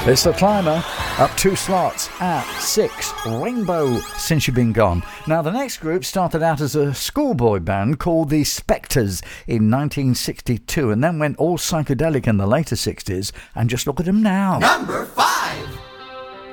It's The Climber, up 2 slots at 6, Rainbow, Since You've Been Gone. Now, the next group started out as a schoolboy band called the Spectres in 1962 and then went all psychedelic in the later 60s, and just look at them now. Number 5.